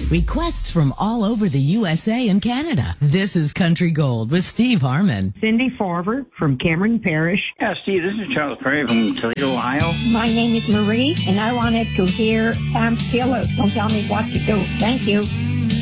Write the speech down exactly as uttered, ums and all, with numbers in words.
Requests from all over the U S A and Canada. This is Country Gold with Steve Harmon. Cindy Farver from Cameron Parish. Yeah, Steve, this is Charles Perry from Toledo, Ohio. My name is Marie, and I wanted to hear Pam Taylor. Don't tell me what to do. Thank you.